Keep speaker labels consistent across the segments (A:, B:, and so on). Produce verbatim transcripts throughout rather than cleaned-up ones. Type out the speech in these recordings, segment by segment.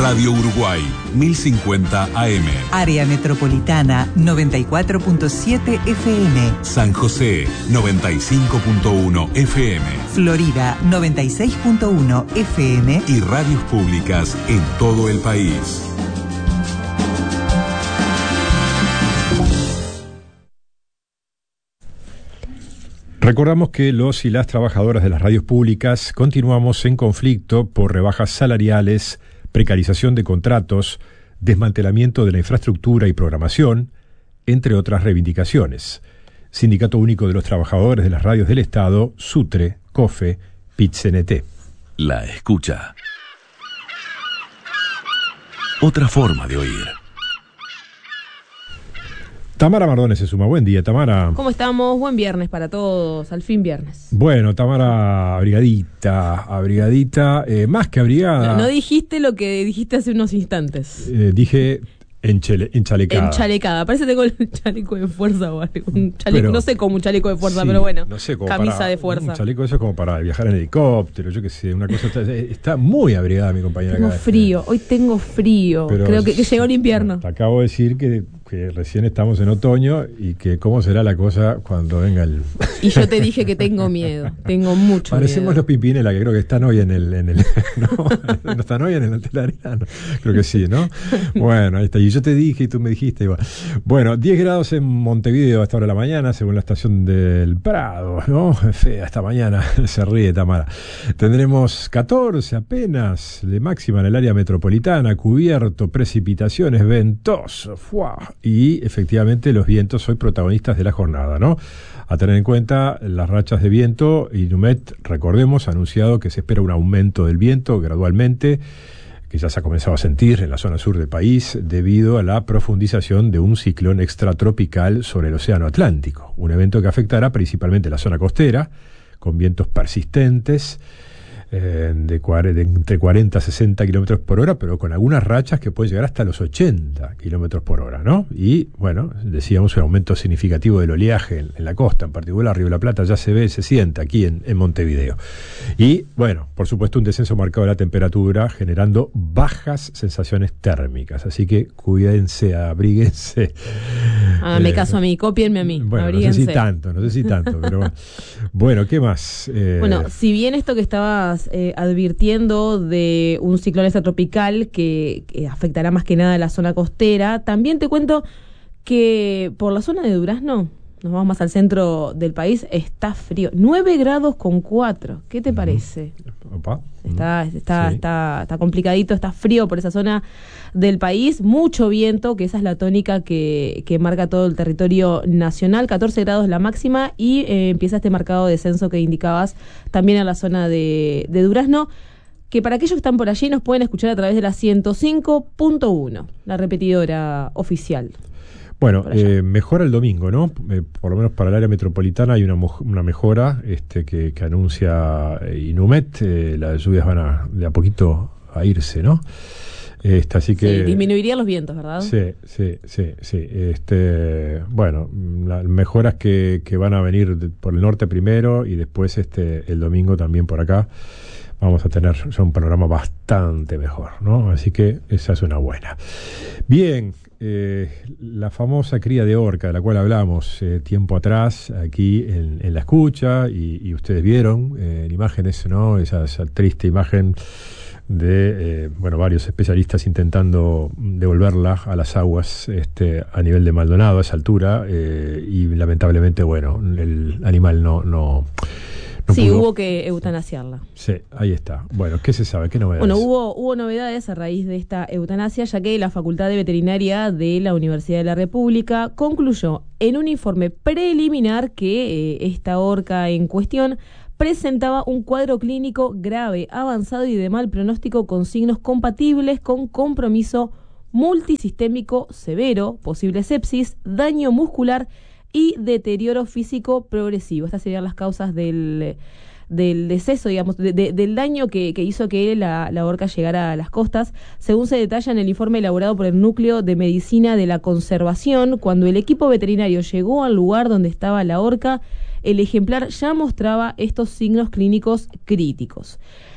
A: Radio Uruguay, mil cincuenta A M.
B: Área Metropolitana, noventa y cuatro punto siete F M.
A: San José, noventa y cinco punto uno F M.
B: Florida, noventa y seis punto uno F M.
A: Y radios públicas en todo el país.
C: Recordamos que los y las trabajadoras de las radios públicas continuamos en conflicto por rebajas salariales, precarización de contratos, desmantelamiento de la infraestructura y programación, entre otras reivindicaciones. Sindicato Único de los Trabajadores de las Radios del Estado, SUTRE, COFE, PIT-C N T.
A: La escucha. Otra forma de oír.
C: Tamara Mardones se suma. Buen día, Tamara.
D: ¿Cómo estamos? Buen viernes para todos, al fin viernes.
C: Bueno, Tamara, abrigadita, abrigadita, eh, más que abrigada.
D: No, no dijiste lo que dijiste hace unos instantes.
C: Eh, dije enchele, enchalecada.
D: Enchalecada, parece que tengo el chaleco de fuerza o algo. Un chaleco,
C: Pero,
D: no sé cómo un chaleco de fuerza,
C: sí,
D: pero bueno,
C: no sé, como
D: camisa
C: para,
D: de fuerza.
C: Un chaleco eso es como para viajar en helicóptero, yo qué sé, una cosa. Está, está muy abrigada mi compañera.
D: Tengo
C: acá.
D: frío, hoy tengo frío.
C: Pero
D: Creo que, que llegó el invierno.
C: Te acabo de decir que, que recién estamos en otoño y que cómo será la cosa cuando venga el...
D: Y yo te dije que tengo miedo, tengo mucho
C: Parecemos
D: miedo.
C: los Pimpinela, que creo que están hoy en el... En el ¿no? ¿No están hoy en el Antelariano? Creo que sí, ¿no? Bueno, ahí está. Y yo te dije y tú me dijiste igual. Bueno, diez grados en Montevideo a esta hora de la mañana, según la estación del Prado, ¿no? Fea esta mañana, se ríe Tamara. Tendremos catorce apenas de máxima en el área metropolitana, cubierto, precipitaciones, ventoso, ¡fua! Y efectivamente los vientos hoy protagonistas de la jornada, ¿no? A tener en cuenta las rachas de viento. Inumet, recordemos, ha anunciado que se espera un aumento del viento gradualmente, que ya se ha comenzado a sentir en la zona sur del país debido a la profundización de un ciclón extratropical sobre el océano Atlántico, un evento que afectará principalmente la zona costera, con vientos persistentes eh, de, de entre cuarenta a sesenta kilómetros por hora, pero con algunas rachas que pueden llegar hasta los ochenta kilómetros por hora, ¿no? Y, bueno, decíamos un aumento significativo del oleaje en, en la costa, en particular Río de la Plata ya se ve, se siente aquí en, en Montevideo. Y, bueno, por supuesto un descenso marcado de la temperatura, generando bajas sensaciones térmicas, así que cuídense, abríguense.
D: Háganme
C: eh,
D: caso a mí, cópienme a mí,
C: bueno,
D: abríguense.
C: no sé si tanto, no sé si tanto, pero bueno. Bueno, ¿qué más? Eh,
D: Bueno, si bien esto que estabas eh, advirtiendo de un ciclón extratropical que, que afectará más que nada a la zona costera, también te cuento que por la zona de Durazno, nos vamos más al centro del país, está frío. nueve grados con cuatro. ¿Qué te parece?
C: Opa.
D: Está, está,
C: Sí.
D: está, está complicadito, está frío por esa zona del país, mucho viento, que esa es la tónica que, que marca todo el territorio nacional, catorce grados la máxima, y eh, empieza este marcado descenso que indicabas también en la zona de, de Durazno, que para aquellos que están por allí nos pueden escuchar a través de la ciento cinco punto uno, la repetidora oficial.
C: Bueno, eh, mejora el domingo, ¿no? Eh, por lo menos para el área metropolitana hay una, mo- una mejora este, que, que anuncia eh, Inumet. Eh, las lluvias van a, de a poquito a irse, ¿no? Este, así que...
D: Sí, disminuiría los vientos, ¿verdad?
C: Sí, sí, sí, sí. Este, bueno, las mejoras que, que van a venir de, por el norte primero y después este el domingo también por acá. Vamos a tener ya un panorama bastante mejor, ¿no? Así que esa es una buena. Bien, eh, la famosa cría de orca de la cual hablamos eh, tiempo atrás aquí en, en la escucha y, y ustedes vieron eh, en imágenes, ¿no? Esa, esa triste imagen de eh, bueno, varios especialistas intentando devolverla a las aguas este, a nivel de Maldonado a esa altura eh, y lamentablemente, bueno, el animal no... no No
D: sí,
C: pudo.
D: hubo que eutanasiarla.
C: Sí, ahí está. Bueno, ¿qué se sabe? ¿Qué novedades?
D: Bueno, hubo, hubo novedades a raíz de esta eutanasia, ya que la Facultad de Veterinaria de la Universidad de la República concluyó en un informe preliminar que eh, esta orca en cuestión presentaba un cuadro clínico grave, avanzado y de mal pronóstico con signos compatibles con compromiso multisistémico severo, posible sepsis, daño muscular y deterioro físico progresivo. Estas serían las causas del, del deceso, digamos, de, de, del daño que, que hizo que la, la orca llegara a las costas, según se detalla en el informe elaborado por el Núcleo de Medicina de la Conservación. Cuando el equipo veterinario llegó al lugar donde estaba la orca, el ejemplar ya mostraba estos signos clínicos críticos.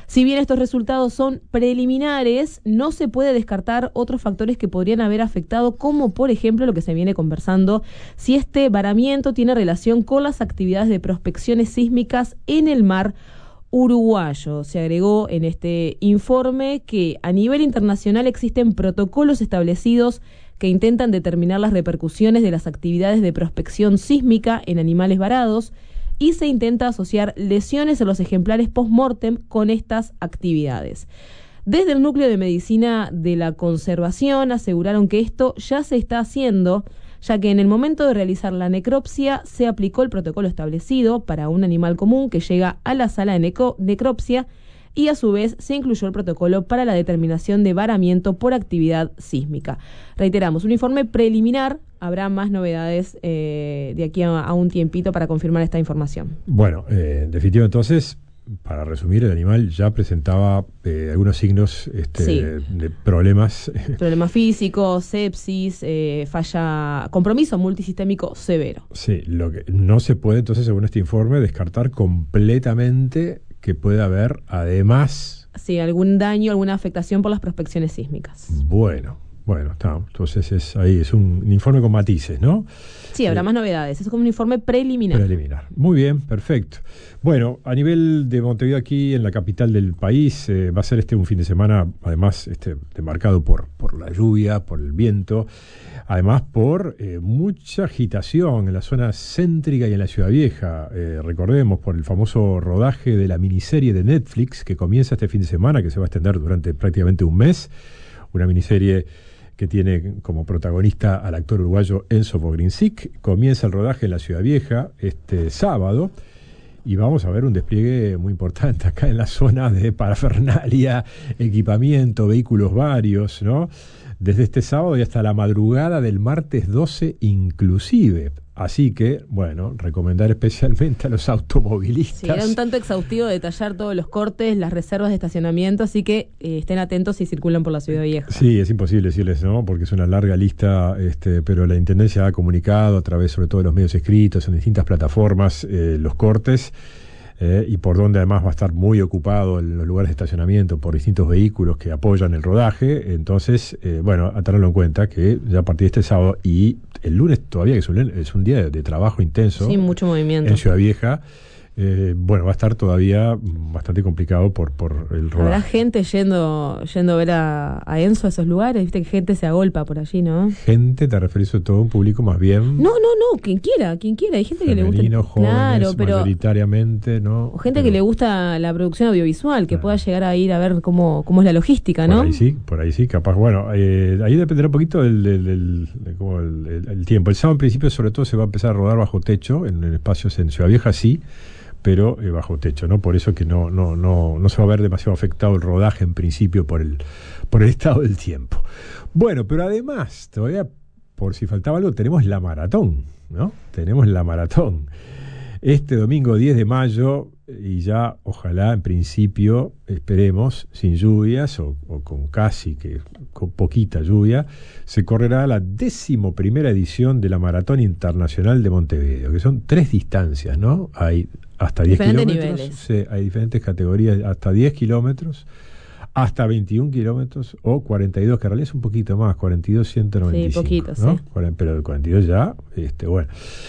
D: Si bien estos resultados son preliminares, no se puede descartar otros factores que podrían haber afectado, como por ejemplo lo que se viene conversando, si este varamiento tiene relación con las actividades de prospecciones sísmicas en el mar uruguayo. Se agregó en este informe que a nivel internacional existen protocolos establecidos que intentan determinar las repercusiones de las actividades de prospección sísmica en animales varados y se intenta asociar lesiones en los ejemplares post-mortem con estas actividades. Desde el Núcleo de Medicina de la Conservación aseguraron que esto ya se está haciendo, ya que en el momento de realizar la necropsia se aplicó el protocolo establecido para un animal común que llega a la sala de neco- necropsia y a su vez se incluyó el protocolo para la determinación de varamiento por actividad sísmica. Reiteramos, un informe preliminar, habrá más novedades eh, de aquí a, a un tiempito para confirmar esta información.
C: Bueno, eh, en definitiva entonces, para resumir, el animal ya presentaba eh, algunos signos este,
D: Sí.
C: de, de problemas.
D: Problemas físicos, sepsis, eh, falla, compromiso multisistémico severo.
C: Sí, lo que no se puede entonces, según este informe, descartar completamente que pueda haber además...
D: Sí, algún daño, alguna afectación por las prospecciones sísmicas.
C: Bueno, bueno, está. Entonces es ahí, es un, un informe con matices, ¿no?
D: Sí, habrá
C: Eh,
D: más novedades. Es como un informe preliminar.
C: Preliminar. Muy bien, perfecto. Bueno, a nivel de Montevideo, aquí en la capital del país, eh, va a ser este un fin de semana, además, este, demarcado por, por la lluvia, por el viento, además por eh, mucha agitación en la zona céntrica y en la Ciudad Vieja. Eh, recordemos, por el famoso rodaje de la miniserie de Netflix que comienza este fin de semana, que se va a extender durante prácticamente un mes. Una miniserie que tiene como protagonista al actor uruguayo Enzo Pogrinsic. Comienza el rodaje en la Ciudad Vieja este sábado y vamos a ver un despliegue muy importante acá en la zona de parafernalia, equipamiento, vehículos varios, ¿no? Desde este sábado y hasta la madrugada del martes doce inclusive. Así que, bueno, recomendar especialmente a los automovilistas.
D: Sí, era un tanto exhaustivo detallar todos los cortes, las reservas de estacionamiento, así que eh, estén atentos si circulan por la Ciudad Vieja.
C: Sí, es imposible decirles, ¿no? Porque es una larga lista, este, pero la Intendencia ha comunicado a través, sobre todo, de los medios escritos, en distintas plataformas, eh, los cortes, eh, y por donde además va a estar muy ocupado en los lugares de estacionamiento por distintos vehículos que apoyan el rodaje. Entonces, eh, bueno, a tenerlo en cuenta que ya a partir de este sábado y el lunes todavía, que es un, es un día de, de trabajo intenso.
D: Sí, mucho movimiento.
C: En Ciudad Vieja. Eh, bueno, va a estar todavía bastante complicado por, por el rodaje.
D: Habrá gente yendo yendo a ver a, a Enzo a esos lugares, viste que gente se agolpa por allí, ¿no?
C: Gente, te referís a todo un público más bien...
D: No, no, no, quien quiera, quien quiera. Hay gente que le
C: femenino,
D: gusta...
C: jóvenes,
D: claro, pero
C: mayoritariamente, ¿no?
D: o gente
C: Pero
D: que le gusta la producción audiovisual, que
C: Claro.
D: pueda llegar a ir a ver cómo, cómo es la logística,
C: Por
D: ¿no?
C: ahí sí, por ahí sí, capaz. Bueno, eh, ahí dependerá un poquito del, del, del- de cómo el, el- el tiempo. El sábado en principio sobre todo se va a empezar a rodar bajo techo, en, en espacios en Ciudad Vieja sí, pero eh, bajo techo, ¿no? Por eso que no, no, no, no se va a ver demasiado afectado el rodaje en principio por el, por el estado del tiempo. Bueno, pero además, todavía, por si faltaba algo, tenemos la maratón, ¿no? Tenemos la maratón. Este domingo diez de mayo, y ya ojalá en principio, esperemos, sin lluvias o, o con casi que con poquita lluvia, se correrá la décimo primera edición de la Maratón Internacional de Montevideo, que son tres distancias, ¿no? Hay hasta diez
D: Diferentes
C: kilómetros,
D: niveles.
C: sí, hay diferentes categorías, hasta diez kilómetros, hasta veintiún kilómetros o cuarenta y dos, que en realidad es un poquito más, cuarenta y dos, ciento noventa y cinco.
D: Sí, poquito,
C: ¿no?
D: sí.
C: Cuaren- Pero el cuarenta y dos ya, este, bueno.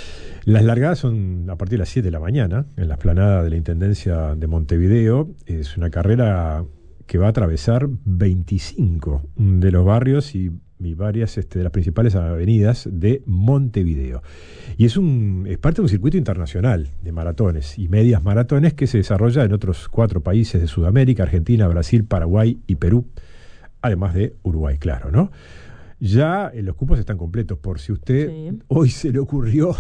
C: Las largadas son a partir de las siete de la mañana, en la explanada de la Intendencia de Montevideo. Es una carrera que va a atravesar veinticinco de los barrios y, y varias este, de las principales avenidas de Montevideo. Y es, un, es parte de un circuito internacional de maratones y medias maratones que se desarrolla en otros cuatro países de Sudamérica: Argentina, Brasil, Paraguay y Perú, además de Uruguay, claro, ¿no? Ya eh, los cupos están completos, por si usted
D: Sí.
C: hoy se le ocurrió,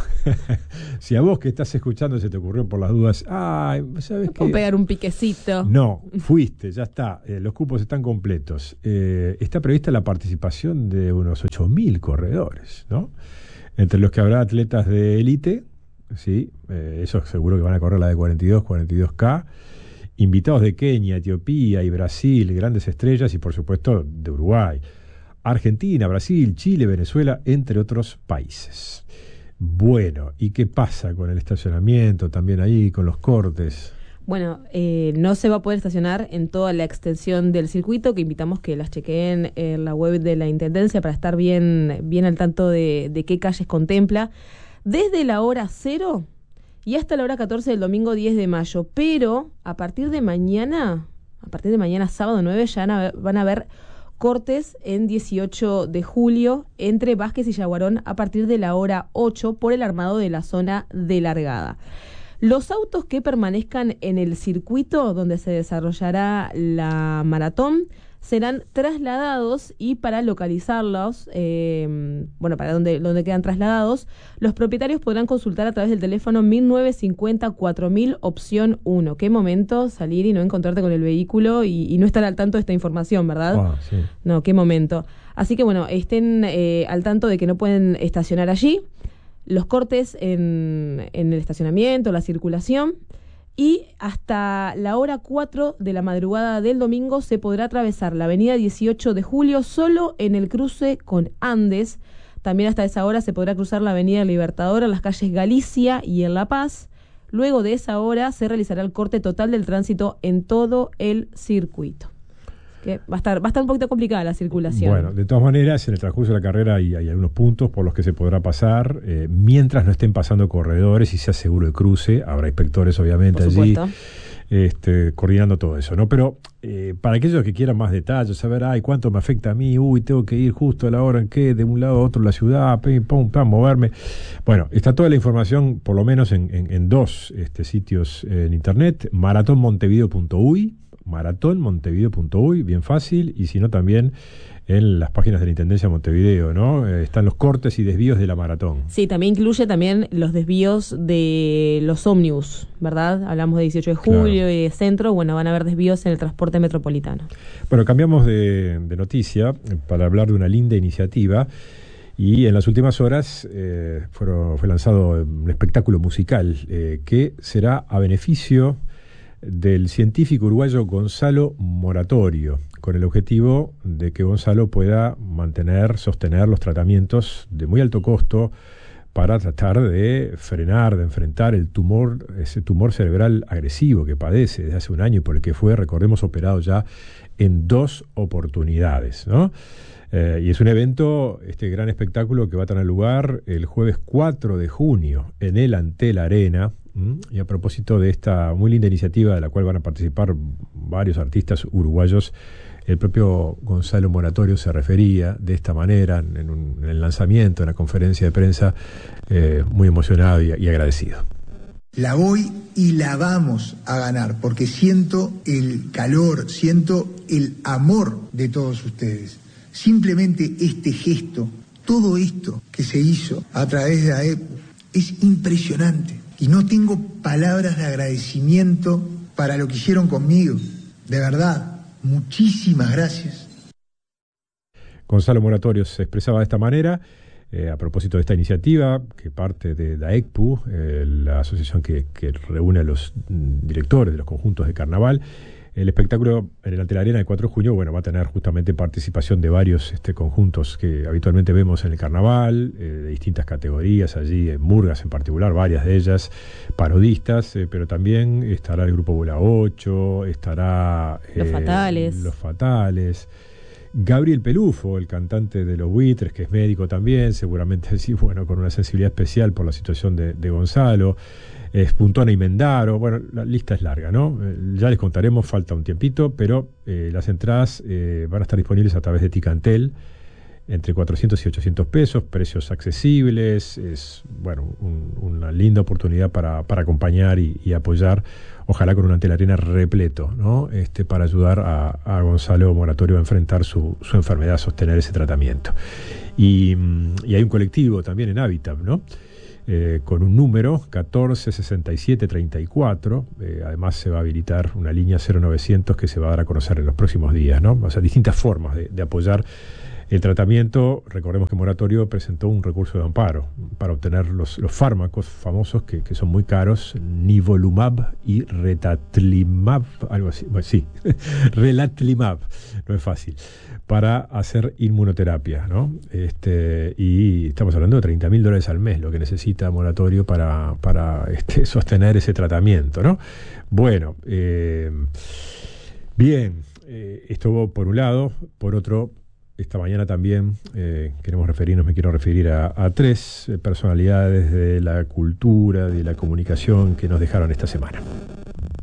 C: si a vos que estás escuchando se te ocurrió por las dudas, ay, ¿sabes
D: No puedo
C: qué?
D: pegar un piquecito.
C: No, fuiste, ya está, eh, los cupos están completos. Eh, está prevista la participación de unos ocho mil corredores, ¿no? Entre los que habrá atletas de élite, sí, eh, esos seguro que van a correr la de cuarenta y dos, cuarenta y dos K, invitados de Kenia, Etiopía y Brasil, grandes estrellas, y por supuesto de Uruguay, Argentina, Brasil, Chile, Venezuela, entre otros países. Bueno, ¿y qué pasa con el estacionamiento también ahí, con los cortes?
D: Bueno, eh, no se va a poder estacionar en toda la extensión del circuito, que invitamos que las chequeen en la web de la Intendencia para estar bien, bien al tanto de, de qué calles contempla. Desde la hora cero y hasta la hora catorce del domingo diez de mayo, pero a partir de mañana, a partir de mañana sábado nueve, ya van a, van a haber cortes en dieciocho de julio entre Vázquez y Yaguarón a partir de la hora ocho por el armado de la zona de largada. Los autos que permanezcan en el circuito donde se desarrollará la maratón serán trasladados, y para localizarlos, eh, bueno, para donde, donde quedan trasladados, los propietarios podrán consultar a través del teléfono mil novecientos cincuenta cuatro mil opción uno. Qué momento salir y no encontrarte con el vehículo y, y no estar al tanto de esta información, ¿verdad?
C: Ah, sí.
D: No, qué momento. Así que bueno, estén eh, al tanto de que no pueden estacionar allí. Los cortes en, en el estacionamiento, la circulación, y hasta la hora cuatro de la madrugada del domingo se podrá atravesar la avenida dieciocho de julio solo en el cruce con Andes. También hasta esa hora se podrá cruzar la avenida Libertador en las calles Galicia y en La Paz. Luego de esa hora se realizará el corte total del tránsito en todo el circuito. Que va a estar, va a estar un poquito complicada la circulación.
C: Bueno, de todas maneras, en el transcurso de la carrera hay, hay algunos puntos por los que se podrá pasar, eh, mientras no estén pasando corredores y sea seguro el cruce. Habrá inspectores, obviamente, allí, este, coordinando todo eso, ¿no? Pero eh, para aquellos que quieran más detalles, saber, ay, cuánto me afecta a mí, uy, tengo que ir justo a la hora en que de un lado a otro de la ciudad, pim, pum, pam, moverme. Bueno, está toda la información, por lo menos en, en, en dos este, sitios eh, en internet: maratón montevideo punto uy, maratón montevideo punto uy, bien fácil, y si no también en las páginas de la Intendencia de Montevideo, ¿no? Eh, están los cortes y desvíos de la maratón.
D: Sí, también incluye también los desvíos de los ómnibus, ¿verdad? Hablamos de dieciocho de julio, claro, y de centro. Bueno, van a haber desvíos en el transporte metropolitano.
C: Bueno, cambiamos de, de noticia para hablar de una linda iniciativa. Y en las últimas horas eh, fueron, fue lanzado un espectáculo musical eh, que será a beneficio del científico uruguayo Gonzalo Moratorio, con el objetivo de que Gonzalo pueda mantener, sostener los tratamientos de muy alto costo para tratar de frenar, de enfrentar el tumor, ese tumor cerebral agresivo que padece desde hace un año y por el que fue, recordemos, operado ya en dos oportunidades, ¿no? Eh, y es un evento, este gran espectáculo, que va a tener lugar el jueves cuatro de junio en el Antel Arena. ¿Mm? Y a propósito de esta muy linda iniciativa de la cual van a participar varios artistas uruguayos, el propio Gonzalo Moratorio se refería de esta manera en, un, en el lanzamiento, en la conferencia de prensa, eh, muy emocionado y, y agradecido.
E: La voy y la vamos a ganar, porque siento el calor, siento el amor de todos ustedes. Simplemente este gesto, todo esto que se hizo a través de A E P U es impresionante. Y no tengo palabras de agradecimiento para lo que hicieron conmigo. De verdad, muchísimas gracias.
C: Gonzalo Moratorio se expresaba de esta manera eh, a propósito de esta iniciativa que parte de, de A E C P U, eh, la asociación que, que reúne a los mm, directores de los conjuntos de carnaval. El espectáculo en el Antel Arena el cuatro de junio, bueno, va a tener justamente participación de varios este, conjuntos que habitualmente vemos en el carnaval, eh, de distintas categorías, allí en murgas en particular, varias de ellas parodistas, eh, pero también estará el grupo Bola ocho, estará
D: Los
C: eh,
D: Fatales.
C: Los Fatales, Gabriel Pelufo, el cantante de Los Buitres, que es médico también, seguramente sí, bueno, con una sensibilidad especial por la situación de, de Gonzalo. Espuntona y Mendaro, bueno, la lista es larga, ¿no? Eh, ya les contaremos, falta un tiempito, pero eh, las entradas eh, van a estar disponibles a través de Ticantel, entre cuatrocientos y ochocientos pesos, precios accesibles, es, bueno, un, una linda oportunidad para, para acompañar y, y apoyar, ojalá con un Antel Arena repleto, ¿no? Este, para ayudar a, a Gonzalo Moratorio a enfrentar su, su enfermedad, a sostener ese tratamiento. Y, y hay un colectivo también en Hábitat, ¿no? Eh, con un número catorce sesenta y siete treinta y cuatro, eh, además se va a habilitar una línea cero novecientos que se va a dar a conocer en los próximos días, ¿no? O sea, distintas formas de, de apoyar El tratamiento, recordemos que Moratorio presentó un recurso de amparo para obtener los, los fármacos famosos que, que son muy caros, Nivolumab y Relatlimab, algo así, bueno, sí, Relatlimab, no es fácil, para hacer inmunoterapia, ¿no? Este, y estamos hablando de treinta mil dólares al mes, lo que necesita Moratorio para, para este, sostener ese tratamiento, ¿no? Bueno, eh, bien, eh, esto por un lado. Por otro, esta mañana también eh, queremos referirnos, me quiero referir a, a tres personalidades de la cultura, de la comunicación que nos dejaron esta semana.